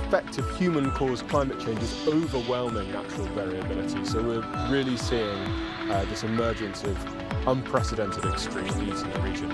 effect of human-caused climate change is overwhelming natural variability. So we're really seeing this emergence of unprecedented extreme heat in the region.